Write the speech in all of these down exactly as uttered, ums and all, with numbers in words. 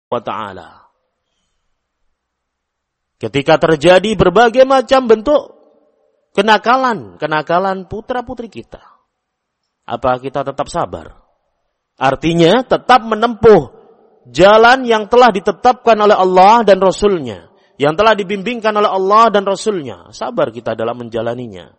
wa ta'ala. Ketika terjadi berbagai macam bentuk kenakalan, kenakalan putra-putri kita, apa kita tetap sabar? Artinya tetap menempuh jalan yang telah ditetapkan oleh Allah dan Rasul-Nya, yang telah dibimbingkan oleh Allah dan Rasul-Nya. Sabar kita dalam menjalaninya.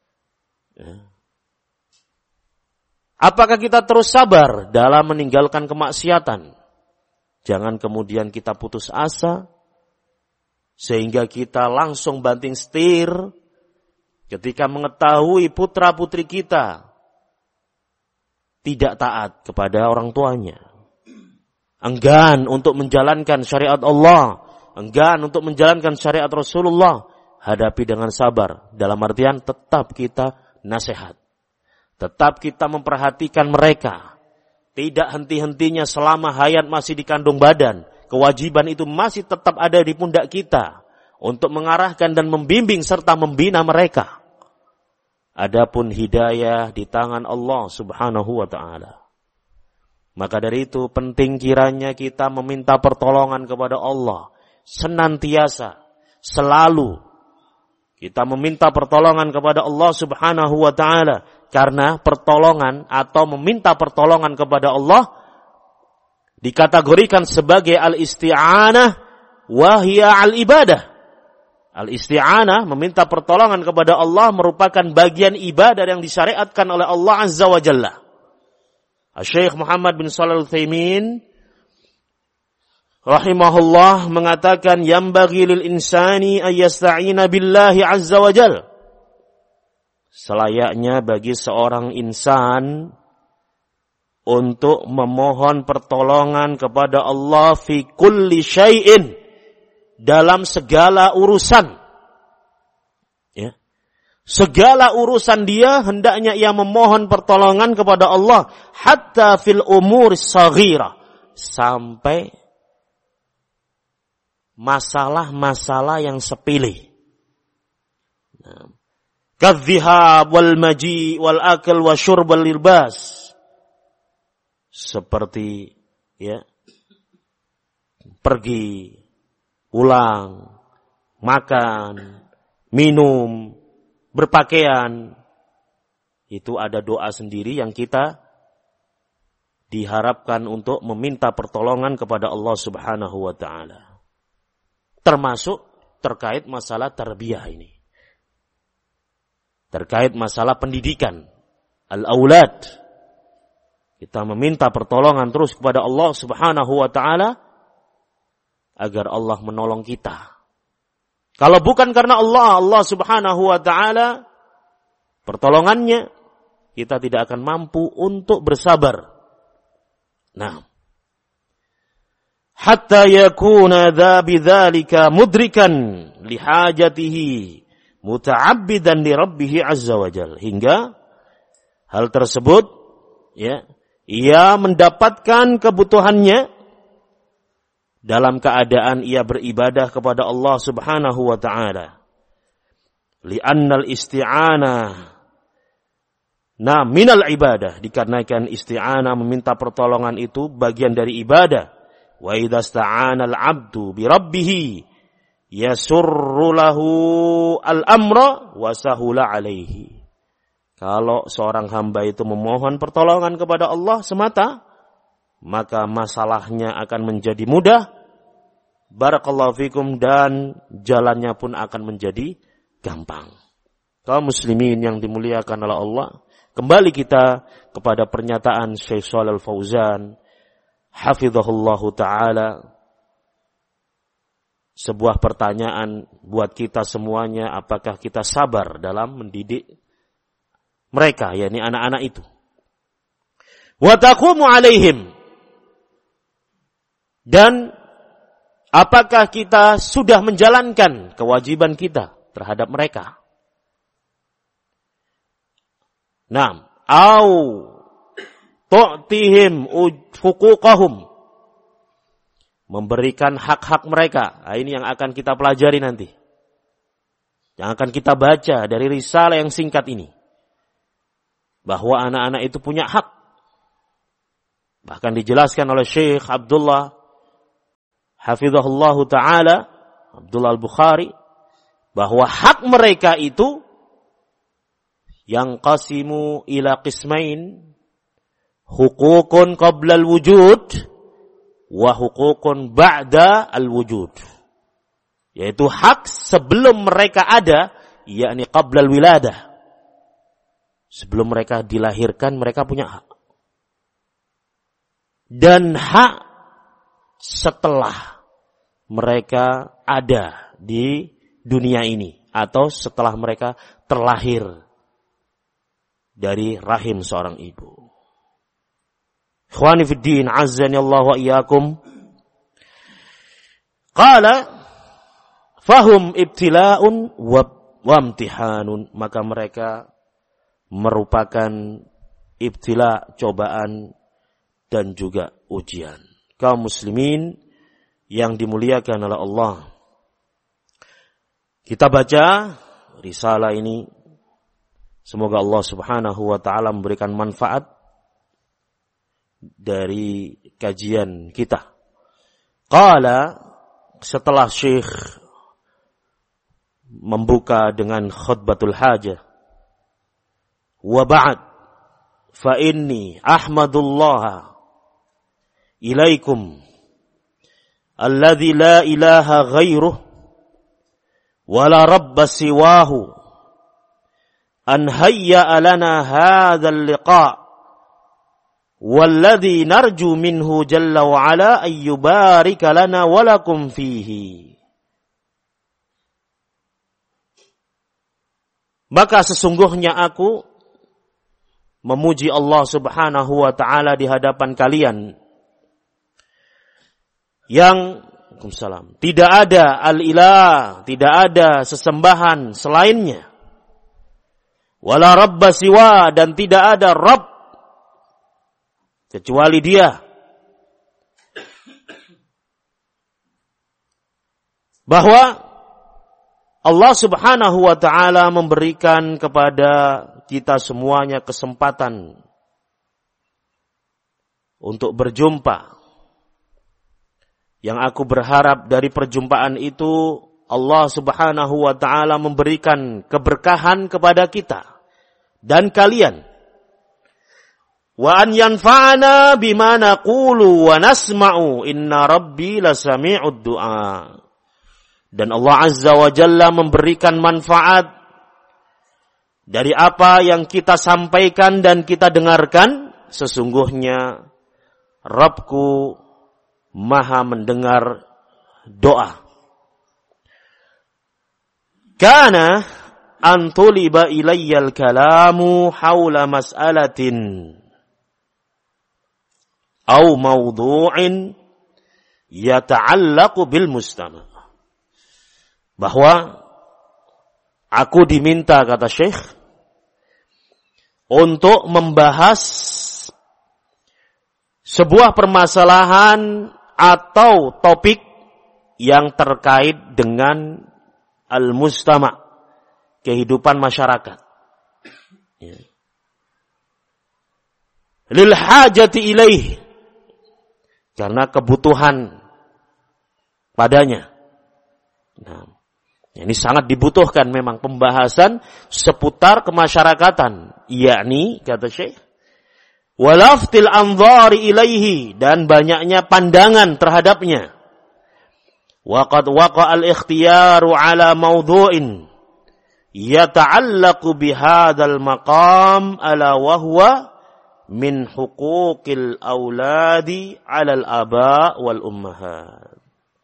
Apakah kita terus sabar dalam meninggalkan kemaksiatan? Jangan kemudian kita putus asa, sehingga kita langsung banting setir ketika mengetahui putra-putri kita tidak taat kepada orang tuanya. Enggan untuk menjalankan syariat Allah, enggan untuk menjalankan syariat Rasulullah. Hadapi dengan sabar, dalam artian tetap kita nasihat. Tetap kita memperhatikan mereka. Tidak henti-hentinya selama hayat masih di kandung badan. Kewajiban itu masih tetap ada di pundak kita untuk mengarahkan dan membimbing serta membina mereka. Adapun hidayah di tangan Allah Subhanahu wa ta'ala. Maka dari itu penting kiranya kita meminta pertolongan kepada Allah. Senantiasa, selalu kita meminta pertolongan kepada Allah Subhanahu wa ta'ala. Karena pertolongan atau meminta pertolongan kepada Allah dikategorikan sebagai al-isti'anah wahia al-ibadah. Al-isti'anah, meminta pertolongan kepada Allah, merupakan bagian ibadah yang disyariatkan oleh Allah Azza wa Jalla. Syekh Muhammad bin Shalih Al-Utsaimin rahimahullah mengatakan, yambaghi lil insani ayyasta'ina billahi azza wa jalla. Selayaknya bagi seorang insan untuk memohon pertolongan kepada Allah fi kulli syai'in, dalam segala urusan. Ya. Segala urusan dia hendaknya ia memohon pertolongan kepada Allah, hatta fil umur saghira, sampai masalah-masalah yang sepele. Nah, kadzihab wal maji wal akal wa syurb wal libas, seperti ya pergi, pulang, makan, minum, berpakaian, itu ada doa sendiri yang kita diharapkan untuk meminta pertolongan kepada Allah Subhanahu wa ta'ala. Termasuk terkait masalah tarbiyah ini. Terkait masalah pendidikan, al-aulad. Kita meminta pertolongan terus kepada Allah Subhanahu wa ta'ala agar Allah menolong kita. Kalau bukan karena Allah, Allah Subhanahu wa ta'ala, pertolongannya, kita tidak akan mampu untuk bersabar. Nah, hatta yakuna dha bidzalika mudrikan lihajatihi muta'abbidan li rabbih azza wa jalla, hingga hal tersebut ya ia mendapatkan kebutuhannya dalam keadaan ia beribadah kepada Allah Subhanahu wa ta'ala. Li'annal isti'anah na minal ibadah, dikarenakan isti'anah meminta pertolongan itu bagian dari ibadah. Wa idza sta'ana al-'abdu bi rabbih yasurru lahu al-amra wa sahula 'alaihi. Kalau seorang hamba itu memohon pertolongan kepada Allah semata, maka masalahnya akan menjadi mudah, barakallahu fikum, dan jalannya pun akan menjadi gampang. Kaum muslimin yang dimuliakan oleh Allah, kembali kita kepada pernyataan Syekh Shalih Al-Fauzan hafizahullahu ta'ala. Sebuah pertanyaan buat kita semuanya, apakah kita sabar dalam mendidik mereka, yakni anak-anak itu. Wa taqumu alaihim, dan apakah kita sudah menjalankan kewajiban kita terhadap mereka? Naam, au tu'tihim huquqahum, memberikan hak-hak mereka. Nah, ini yang akan kita pelajari nanti, yang akan kita baca dari risalah yang singkat ini, bahwa anak-anak itu punya hak. Bahkan dijelaskan oleh Syekh Abdullah hafizahullahu ta'ala, Abdullah al-Bukhari, bahwa hak mereka itu yang qasimu ila qismain, hukukun qabla al-wujud wa hukukun ba'da al-wujud. Yaitu hak sebelum mereka ada, yakni qabla al-wiladah. Sebelum mereka dilahirkan, mereka punya hak. Dan hak setelah mereka ada di dunia ini, atau setelah mereka terlahir dari rahim seorang ibu. Ikhwani fid din, azzani Allah wa iyyakum. Qala fahum ibtila'un wa imtihanun, maka mereka merupakan ibtila, cobaan dan juga ujian. Kaum muslimin yang dimuliakan oleh Allah, kita baca risalah ini, semoga Allah Subhanahu wa taala memberikan manfaat dari kajian kita. Qala, setelah Syekh membuka dengan khutbatul hajah, wa ba'd fa inni ahmadullah ilaikum alladzi la ilaha ghairuh wa la rabba siwahu an hayya lana hadzal liqa' walladzi narju minhu jalla wa ala ay yubarika lana wa lakum fihi. Maka sesungguhnya aku memuji Allah Subhanahu wa taala di hadapan kalian yang Waalaikumsalam, tidak ada al-ilah, tidak ada sesembahan selainnya. Wala rabba siwa, dan tidak ada Rabb kecuali Dia. Bahwa Allah Subhanahu wa taala memberikan kepada kita semuanya kesempatan untuk berjumpa. Yang aku berharap dari perjumpaan itu, Allah Subhanahu wa taala memberikan keberkahan kepada kita dan kalian. Wa an yanfa'ana bima naqulu wa nasma'u inna rabbi lasami'ud du'a. Dan Allah Azza wa Jalla memberikan manfaat dari apa yang kita sampaikan dan kita dengarkan. Sesungguhnya Rabbku Maha mendengar doa. Kana antuliba ilayyal kalamu hawla mas'alatin au mawdu'in yata'allaqu bil mustama'. Bahwa aku diminta, kata Syekh, untuk membahas sebuah permasalahan atau topik yang terkait dengan al-mustama', kehidupan masyarakat. Ya. Lil hajati ilaih, karena kebutuhan padanya. Nah, ini sangat dibutuhkan memang pembahasan seputar kemasyarakatan, yakni kata Syekh, walaftil anzari ilaihi, dan banyaknya pandangan terhadapnya. Waqad waqa al-ikhtiyaru ala mawdu'in yata'allaqu bihadzal maqam ala wa huwa min huquqil auladi 'alal aba wal ummahat.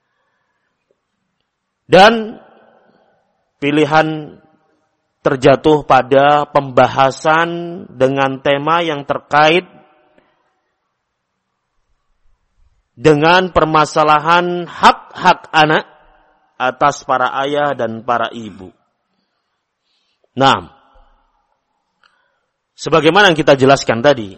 Dan pilihan terjatuh pada pembahasan dengan tema yang terkait dengan permasalahan hak-hak anak atas para ayah dan para ibu. Nah, sebagaimana yang kita jelaskan tadi,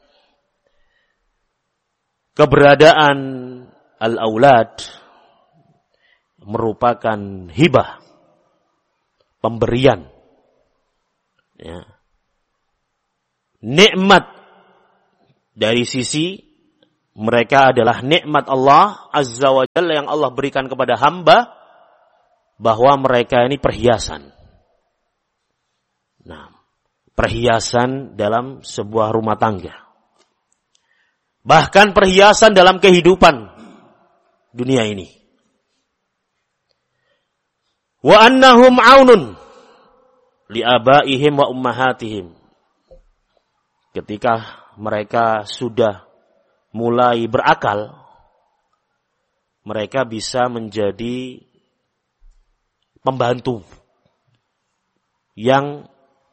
keberadaan al-aulad merupakan hibah, pemberian, ya, nikmat dari sisi Mereka adalah nikmat Allah Azza wa Jalla yang Allah berikan kepada hamba, bahwa mereka ini perhiasan. Nah, perhiasan dalam sebuah rumah tangga. Bahkan perhiasan dalam kehidupan dunia ini. Wa annahum aunun li abaihim wa ummahatihim. Ketika mereka sudah mulai berakal, mereka bisa menjadi pembantu yang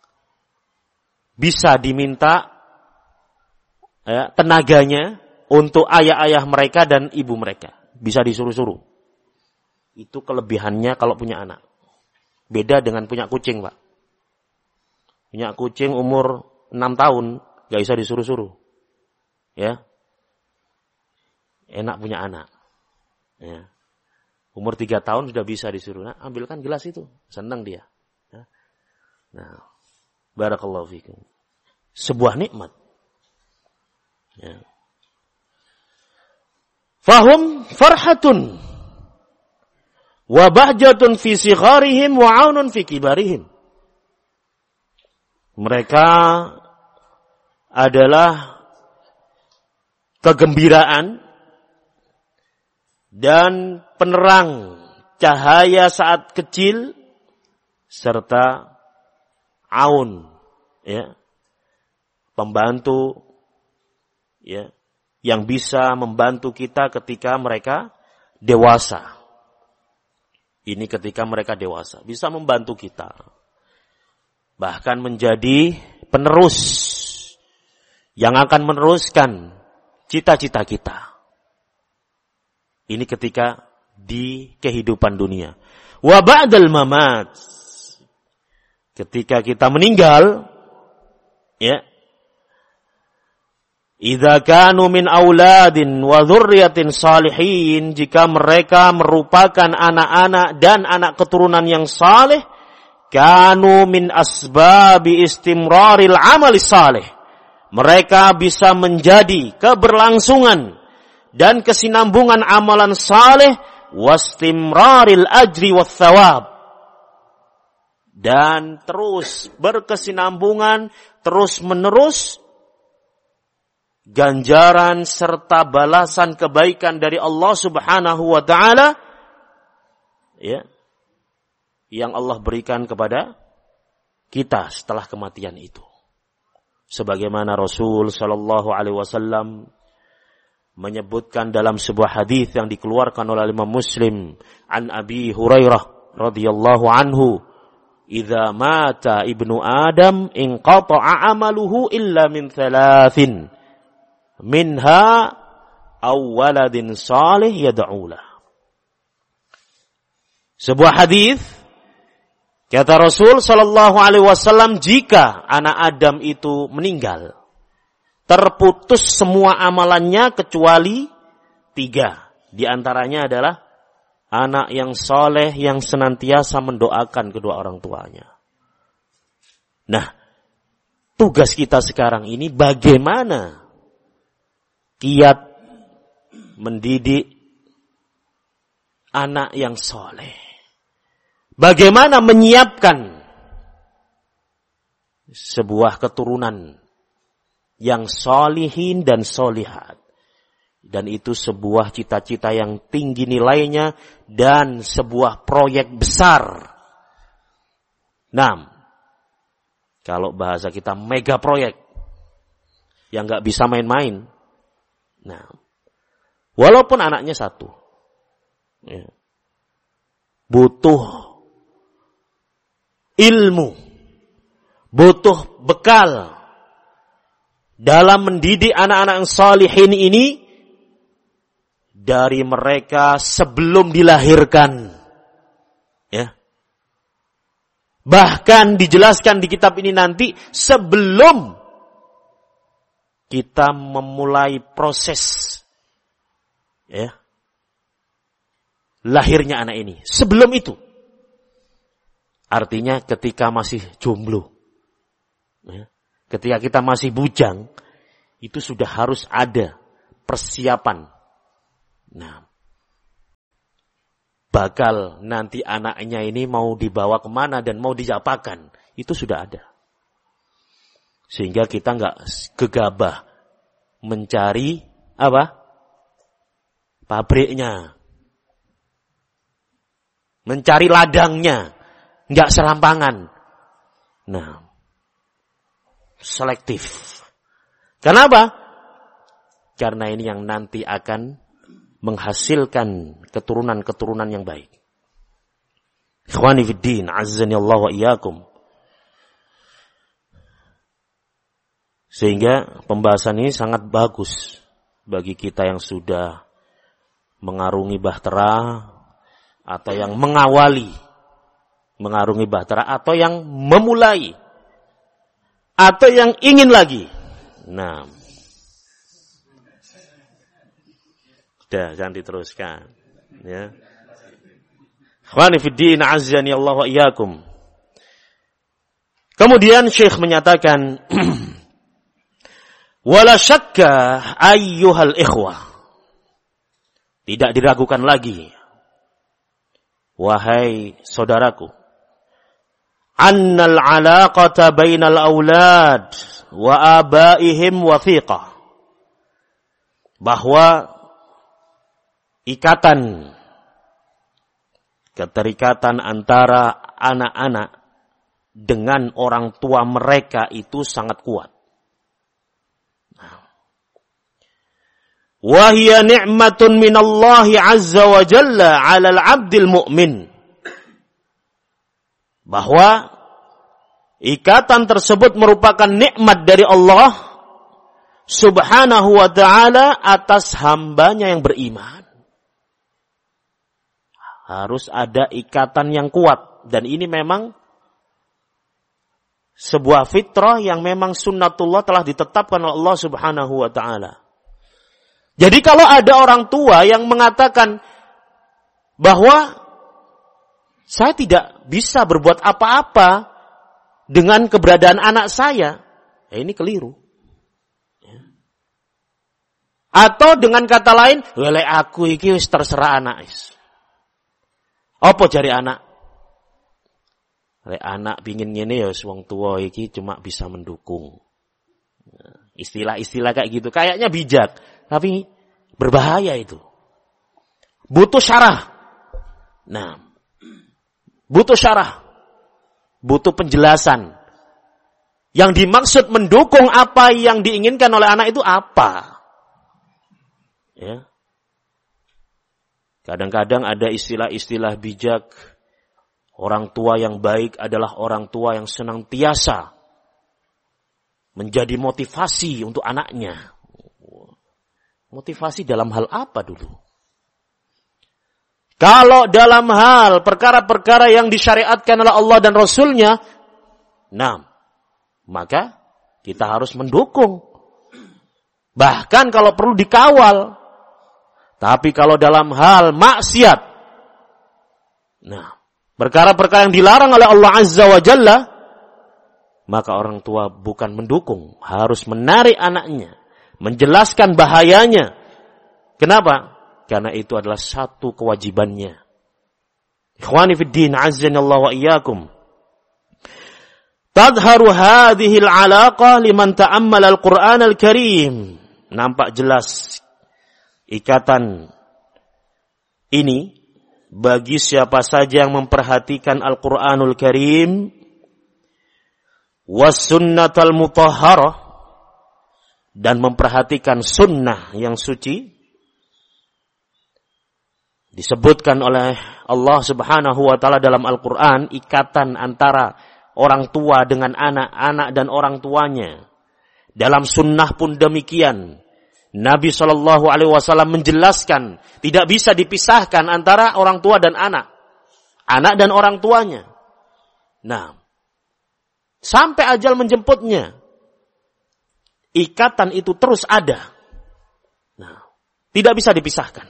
bisa diminta ya, tenaganya untuk ayah-ayah mereka dan ibu mereka. Bisa disuruh-suruh. Itu kelebihannya kalau punya anak. Beda dengan punya kucing, Pak. Punya kucing umur enam tahun, gak bisa disuruh-suruh. Ya. Enak punya anak. Ya. Umur tiga tahun sudah bisa disuruh. Nah, ambilkan gelas itu. Senang dia. Ya. Nah, barakallahu fikum. Sebuah nikmat. Ya. Fahum farhatun wa bahjatun fi sigharihim wa aunun fi kibarihim. Mereka adalah kegembiraan dan penerang cahaya saat kecil serta aun, ya, pembantu, ya, yang bisa membantu kita ketika mereka dewasa. Ini ketika mereka dewasa bisa membantu kita, bahkan menjadi penerus yang akan meneruskan cita-cita kita. Ini ketika di kehidupan dunia. Wa ba'dal mamat. Ketika kita meninggal, ya. Idza kanu min auladin wa dzurriyyatin salihin, jika mereka merupakan anak-anak dan anak keturunan yang saleh, kanu min asbabi istimraril amali salih. Mereka bisa menjadi keberlangsungan dan kesinambungan amalan saleh, wastimraril ajri wathawab, dan terus berkesinambungan, terus menerus ganjaran serta balasan kebaikan dari Allah Subhanahu wa taala, ya, yang Allah berikan kepada kita setelah kematian itu. Sebagaimana Rasul sallallahu alaihi wasallam menyebutkan dalam sebuah hadis yang dikeluarkan oleh Imam Muslim, an Abi Hurairah radhiyallahu anhu, idza mata ibnu Adam inqata'a amaluhu illa min thalathin, minha aw waladin salih yad'ulah. Sebuah hadis kata Rasul sallallahu alaihi wasallam, jika anak Adam itu meninggal, terputus semua amalannya kecuali tiga. Di antaranya adalah anak yang soleh yang senantiasa mendoakan kedua orang tuanya. Nah, tugas kita sekarang ini bagaimana kiat mendidik anak yang soleh. Bagaimana menyiapkan sebuah keturunan yang solihin dan solihat. Dan itu sebuah cita-cita yang tinggi nilainya dan sebuah proyek besar. Nah, kalau bahasa kita mega proyek yang gak bisa main-main. Nah, walaupun anaknya satu, ya, butuh ilmu, butuh bekal dalam mendidik anak-anak yang salihin ini dari mereka sebelum dilahirkan. Ya. Bahkan dijelaskan di kitab ini nanti sebelum kita memulai proses, ya, lahirnya anak ini. Sebelum itu. Artinya ketika masih jomblo, ya, ketika kita masih bujang, itu sudah harus ada persiapan. Nah, bakal nanti anaknya ini mau dibawa kemana dan mau diapakan, itu sudah ada. Sehingga kita nggak gegabah mencari apa? Pabriknya. Mencari ladangnya. Nggak serampangan. Nah, selektif. Kenapa? Karena ini yang nanti akan menghasilkan keturunan-keturunan yang baik. Ikhwani fiddin, azzani Allah wa iyyakum. Sehingga pembahasan ini sangat bagus bagi kita yang sudah mengarungi bahtera atau yang mengawali mengarungi bahtera atau yang memulai atau yang ingin lagi. Nah, sudah, jangan diteruskan. Ya. Ikhwani fiddin, azzani Allah wa iyyakum. Kemudian Syekh menyatakan, wala syakka ayyuhal ikhwah. Tidak diragukan lagi, wahai saudaraku, annal alaqata bainal aulad wa abaihim wathiqah. Bahwa ikatan, keterikatan antara anak-anak dengan orang tua mereka itu sangat kuat. Wahia ni'matun minallahi azza wa jalla 'alal 'abdil mu'min. Bahwa ikatan tersebut merupakan nikmat dari Allah subhanahu wa ta'ala atas hambanya yang beriman. Harus ada ikatan yang kuat. Dan ini memang sebuah fitrah yang memang sunnatullah telah ditetapkan oleh Allah subhanahu wa ta'ala. Jadi kalau ada orang tua yang mengatakan bahwa saya tidak bisa berbuat apa-apa dengan keberadaan anak saya, ya ini keliru. Atau dengan kata lain, wele aku iki wis terserah anak is. Apa jari anak? Lek anak pingin ngene ya wong tua iki cuma bisa mendukung. Istilah-istilah kayak gitu kayaknya bijak. Tapi berbahaya itu. Butuh syarah. Nah, butuh syarah. Butuh penjelasan. Yang dimaksud mendukung apa yang diinginkan oleh anak itu apa? Ya. Kadang-kadang ada istilah-istilah bijak. Orang tua yang baik adalah orang tua yang senantiasa menjadi motivasi untuk anaknya. Motivasi dalam hal apa dulu? Kalau dalam hal perkara-perkara yang disyariatkan oleh Allah dan Rasulnya, nah, maka kita harus mendukung. Bahkan kalau perlu dikawal. Tapi kalau dalam hal maksiat, nah, perkara-perkara yang dilarang oleh Allah Azza wa Jalla, maka orang tua bukan mendukung, harus menarik anaknya. Menjelaskan bahayanya. Kenapa? Karena itu adalah satu kewajibannya. Ikhwani fiddin, azzanallahu wa iyyakum. Tadharu hadhihi al-alaqah liman ta'ammala al-Qur'an al-Karim. Nampak jelas ikatan ini bagi siapa saja yang memperhatikan Al-Qur'anul Karim was sunnatal mutahharah, dan memperhatikan sunnah yang suci. Disebutkan oleh Allah subhanahu wa ta'ala dalam Al-Quran, ikatan antara orang tua dengan anak, anak dan orang tuanya. Dalam sunnah pun demikian. Nabi shallallahu alaihi wasallam menjelaskan, tidak bisa dipisahkan antara orang tua dan anak. Anak dan orang tuanya. Nah, sampai ajal menjemputnya, ikatan itu terus ada. Nah, tidak bisa dipisahkan.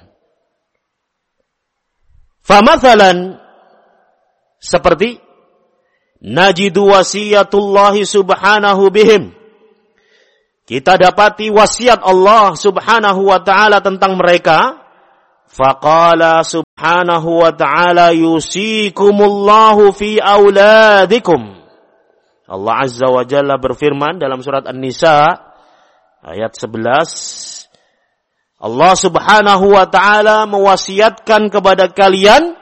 Famathalan, seperti najidu wasiyatullahi subhanahu bihim kita dapati wasiat Allah Subhanahu wa ta'ala tentang mereka. Faqala subhanahu wa ta'ala yusikumullahu fi auladikum. Allah Azza wa Jalla berfirman dalam surat An-Nisa ayat sebelas. Allah Subhanahu wa ta'ala mewasiatkan kepada kalian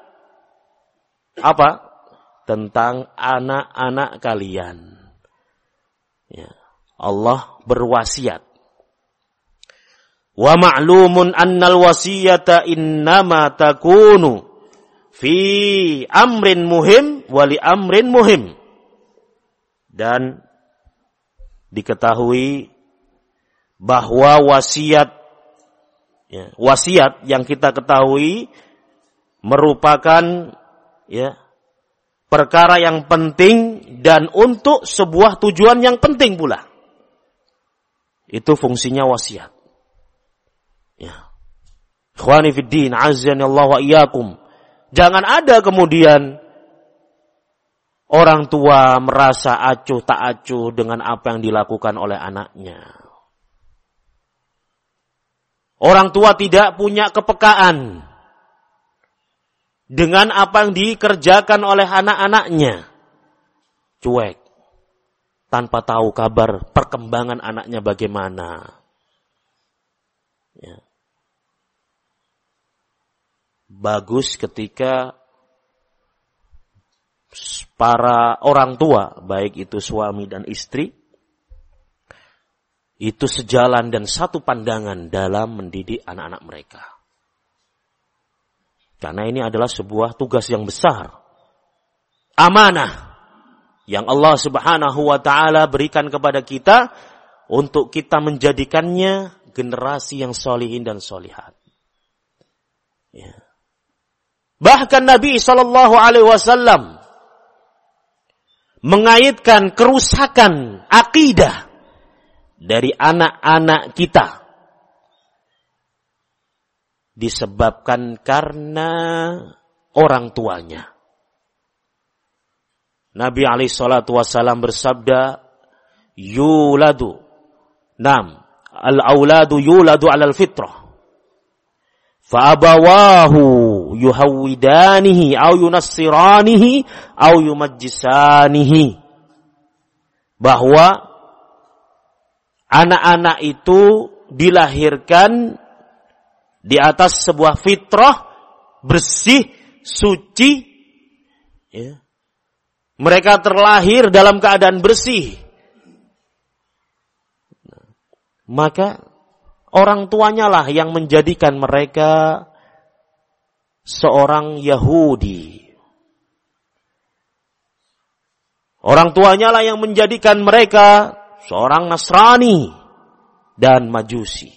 apa? Tentang anak-anak kalian. Ya. Allah berwasiat. Wa ma'lumun annal wasiyata innama takunu fi amrin muhim wa li amrin muhim. Dan diketahui bahwa wasiat ya, wasiat yang kita ketahui merupakan ya perkara yang penting dan untuk sebuah tujuan yang penting pula. Itu fungsinya wasiat. Ya. Ikhwani fid din, azzanallahu wa iyyakum. Jangan ada kemudian orang tua merasa acuh tak acuh dengan apa yang dilakukan oleh anaknya. Orang tua tidak punya kepekaan dengan apa yang dikerjakan oleh anak-anaknya. Cuek. Tanpa tahu kabar perkembangan anaknya bagaimana. Ya. Bagus ketika para orang tua, baik itu suami dan istri, itu sejalan dan satu pandangan dalam mendidik anak-anak mereka. Karena ini adalah sebuah tugas yang besar. Amanah yang Allah Subhanahu wa ta'ala berikan kepada kita untuk kita menjadikannya generasi yang solihin dan solihat. Ya. Bahkan Nabi sallallahu alaihi wasallam mengaitkan kerusakan akidah dari anak-anak kita disebabkan karena orang tuanya. Nabi alaihi salatu wasallam bersabda, yuladu nam al-auladu yuladu 'alal fitrah fa abawahu yuhawwidanihi aw yunassiranihi aw yumajjisanihi. Bahwa anak-anak itu dilahirkan di atas sebuah fitrah bersih, suci, ya. Mereka terlahir dalam keadaan bersih. Maka orang tuanya lah yang menjadikan mereka seorang Yahudi. Orang tuanya lah yang menjadikan mereka seorang Nasrani dan Majusi.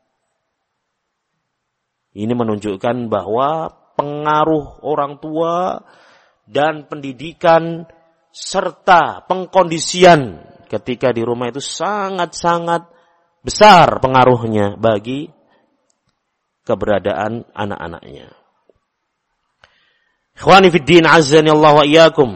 Ini menunjukkan bahwa pengaruh orang tua dan pendidikan serta pengkondisian ketika di rumah itu sangat-sangat besar pengaruhnya bagi keberadaan anak-anaknya. Ikhwani fid din, azzani Allah wa iyyakum.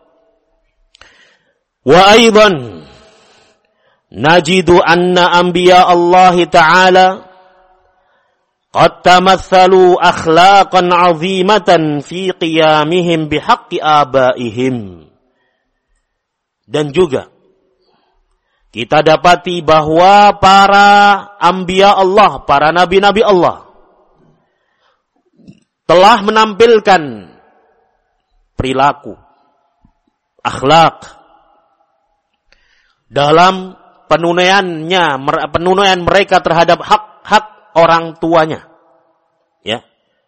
Wa aidan najidu anna anbiya Allah Ta'ala qad tamathalu akhlaqan 'azimatan fi qiyamihim bihaqqi abaihim. Dan juga kita dapati bahwa para anbiya Allah, para nabi-nabi Allah telah menampilkan perilaku, akhlak dalam penunaiannya, penunaian mereka terhadap hak-hak orang tuanya. Ya.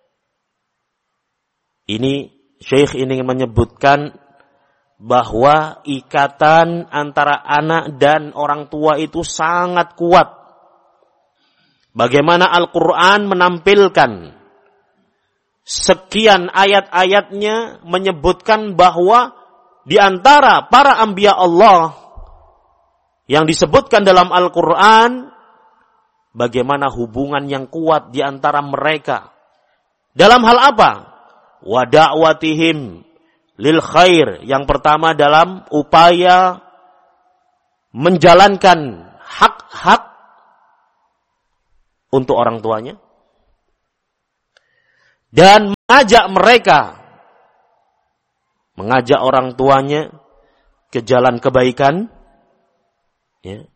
Ini Syekh ingin menyebutkan bahwa ikatan antara anak dan orang tua itu sangat kuat. Bagaimana Al-Quran menampilkan sekian ayat-ayatnya menyebutkan bahwa di antara para anbiya Allah yang disebutkan dalam Al-Quran, bagaimana hubungan yang kuat di antara mereka. Dalam hal apa? Wa da'watihim lil khair. Yang pertama dalam upaya menjalankan hak-hak untuk orang tuanya dan mengajak mereka, mengajak orang tuanya ke jalan kebaikan. Ya.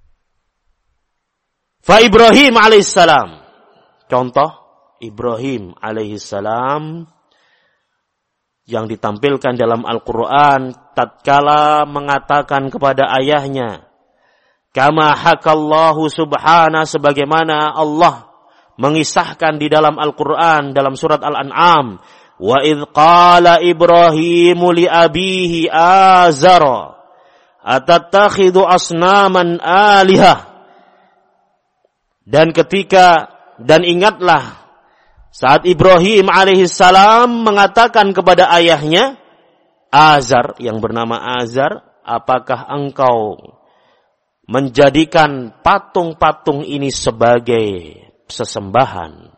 Fa Ibrahim alaihissalam, contoh Ibrahim alaihissalam yang ditampilkan dalam Al-Quran tatkala mengatakan kepada ayahnya, kama hakallahu subhana, sebagaimana Allah mengisahkan di dalam Al-Quran dalam surat Al-An'am, wa idh qala Ibrahimu li abihi azara atattakhidhu asnaman alihah. Dan ketika, dan ingatlah saat Ibrahim alaihissalam mengatakan kepada ayahnya Azar, yang bernama Azar, apakah engkau menjadikan patung-patung ini sebagai sesembahan?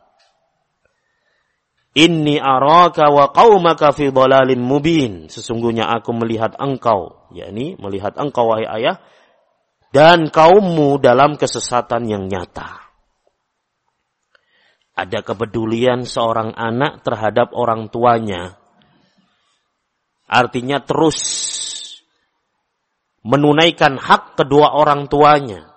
Inni araka wa qaumaka fi dhalalin mubin. Sesungguhnya aku melihat engkau, yakni melihat engkau wahai ayah, dan kaummu dalam kesesatan yang nyata. Ada kepedulian seorang anak terhadap orang tuanya. Artinya terus menunaikan hak kedua orang tuanya.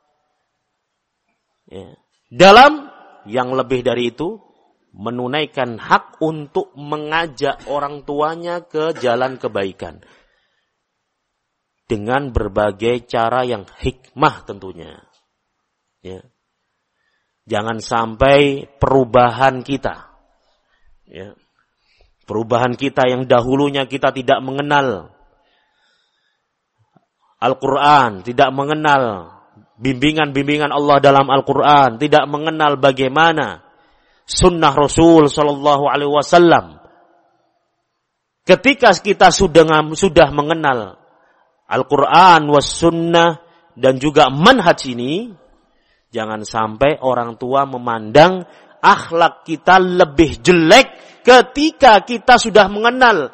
Ya. Dalam yang lebih dari itu, menunaikan hak untuk mengajak orang tuanya ke jalan kebaikan. Dengan berbagai cara yang hikmah tentunya. Ya. Jangan sampai perubahan kita, ya, perubahan kita yang dahulunya kita tidak mengenal Al-Quran, tidak mengenal bimbingan-bimbingan Allah dalam Al-Quran, tidak mengenal bagaimana sunnah Rasul Sallallahu Alaihi Wasallam. Ketika kita sudah sudah mengenal Al-Quran was sunnah dan juga manhaj ini, jangan sampai orang tua memandang akhlak kita lebih jelek ketika kita sudah mengenal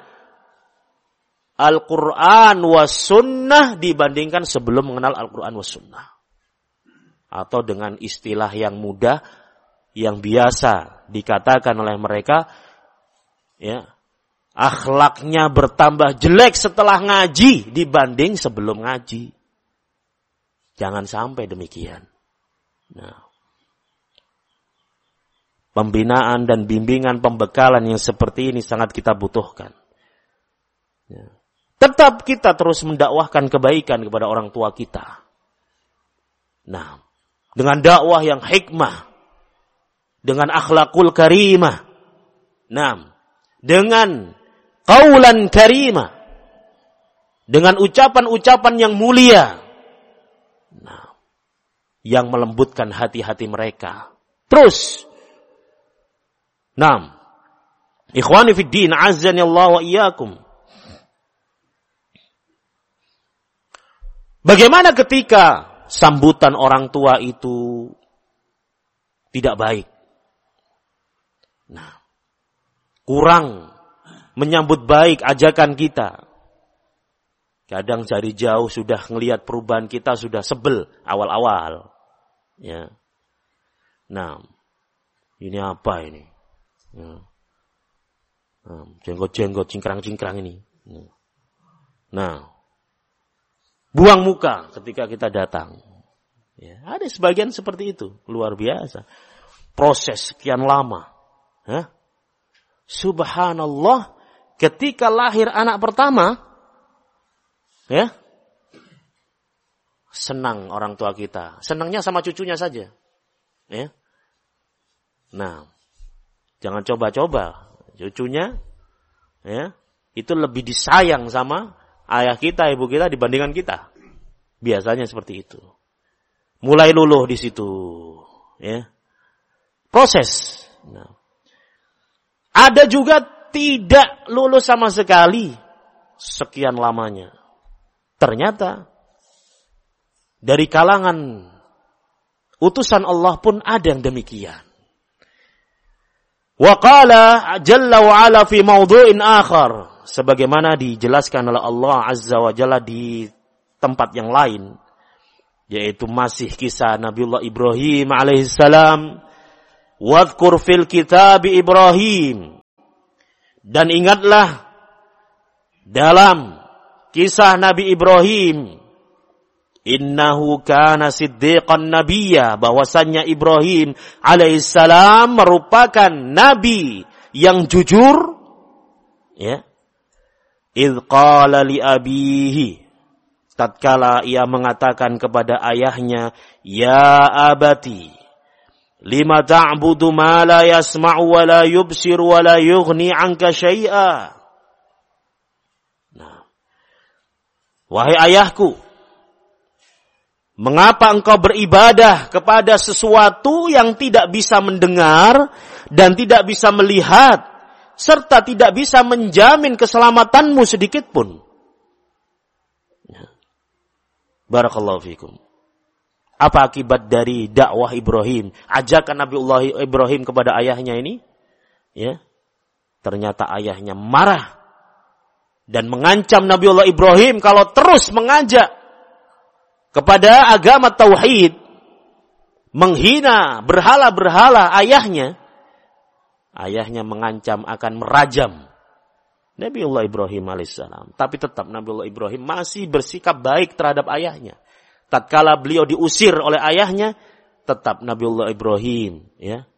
Al-Quran was sunnah dibandingkan sebelum mengenal Al-Quran was sunnah. Atau dengan istilah yang mudah, yang biasa dikatakan oleh mereka, ya, akhlaknya bertambah jelek setelah ngaji dibanding sebelum ngaji. Jangan sampai demikian. Nah, pembinaan dan bimbingan pembekalan yang seperti ini sangat kita butuhkan. Ya. Tetap kita terus mendakwahkan kebaikan kepada orang tua kita. Nah, dengan dakwah yang hikmah, dengan akhlakul karimah, nah, dengan qaulan karimah, dengan ucapan-ucapan yang mulia, nah, yang melembutkan hati-hati mereka. Terus, nah, ikhwani fid din, azzani Allah wa iyyakum. Bagaimana ketika sambutan orang tua itu tidak baik? Nah, kurang menyambut baik ajakan kita. Kadang dari jauh sudah ngelihat perubahan kita, sudah sebel awal-awal. Ya. Nah, ini apa ini? Ya. Nah, jenggot-jenggot, cingkrang-cingkrang ini. Nah, buang muka ketika kita datang. Ya, ada sebagian seperti itu, luar biasa. Proses sekian lama. Hah? Subhanallah, ketika lahir anak pertama, ya, senang orang tua kita. Senangnya sama cucunya saja. Ya. Nah, jangan coba-coba. Cucunya, ya, itu lebih disayang sama ayah kita, ibu kita dibandingkan kita. Biasanya seperti itu. Mulai luluh di situ. Ya. Proses. Nah. Ada juga tidak lulus sama sekali. Sekian lamanya. Ternyata dari kalangan utusan Allah pun ada yang demikian. Wa qala jalla wa ala fi mawdu'in akhar, sebagaimana dijelaskan oleh Allah Azza wa Jalla di tempat yang lain, yaitu masih kisah Nabiullah Ibrahim alaihissalam. Wadhkur fil kitab Ibrahim. Dan ingatlah dalam kisah Nabi Ibrahim, innahu kana siddiqan nabiyya, bahwasannya Ibrahim alaihissalam merupakan nabi yang jujur, ya. Idz qala li abihi, tatkala ia mengatakan kepada ayahnya, ya abati lima ta'budu ma la yasma'u wa la yubsir wa la yughni 'anka syai'a. Nah, wahai ayahku, mengapa engkau beribadah kepada sesuatu yang tidak bisa mendengar dan tidak bisa melihat, serta tidak bisa menjamin keselamatanmu sedikit pun? Barakallahu fikum. Apa akibat dari dakwah Ibrahim, ajakan Nabiullah Ibrahim kepada ayahnya ini? Ya, ternyata ayahnya marah dan mengancam Nabiullah Ibrahim kalau terus mengajak kepada agama tauhid, menghina berhala-berhala ayahnya. Ayahnya mengancam akan merajam Nabiullah Ibrahim alaihissalam. Tapi tetap Nabiullah Ibrahim masih bersikap baik terhadap ayahnya. Tatkala beliau diusir oleh ayahnya, tetap Nabiullah Ibrahim, ya,